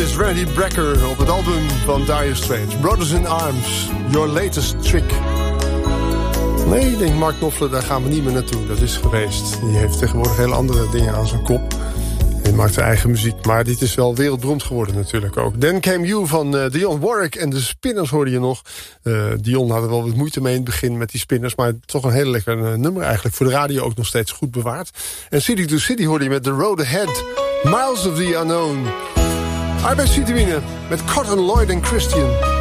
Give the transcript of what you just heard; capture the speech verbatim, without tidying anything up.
is Randy Brecker op het album van Dire Straits. Brothers in Arms, Your Latest Trick. Nee, ik denk Mark Knopfler, daar gaan we niet meer naartoe. Dat is geweest. Die heeft tegenwoordig hele andere dingen aan zijn kop. Hij maakt zijn eigen muziek, maar dit is wel wereldberoemd geworden natuurlijk ook. Then Came You van uh, Dionne Warwick en de Spinners hoorde je nog. Uh, Dionne had er wel wat moeite mee in het begin met die Spinners, maar toch een heel lekker uh, nummer eigenlijk. Voor de radio ook nog steeds goed bewaard. En City to City hoorde je met The Road Ahead, Miles of the Unknown. Arbeidsvitamine met Cotton, Lloyd en Christian.